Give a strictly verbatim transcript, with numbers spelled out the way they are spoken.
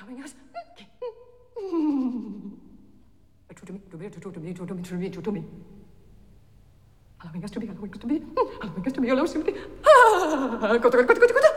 allowing us to me, to me, to me, to me, to me, to me. Allowing us to be, allowing us to be, allowing us to be, allowing us to be. Ah, écoute, écoute, écoute, écoute.